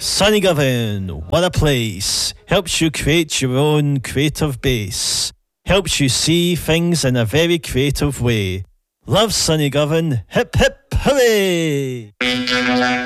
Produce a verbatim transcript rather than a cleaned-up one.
Sunny Govan, what a place. Helps you create your own creative base. Helps you see things in a very creative way. Love Sunny Govan. Hip hip hooray!